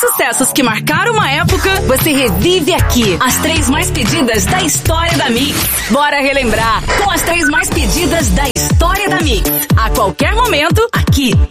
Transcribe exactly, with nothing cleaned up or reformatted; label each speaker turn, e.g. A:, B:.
A: sucessos que marcaram uma época, você revive aqui. As três mais pedidas da história da Mix. Bora relembrar com as três mais pedidas da história da Mix. A qualquer momento, aqui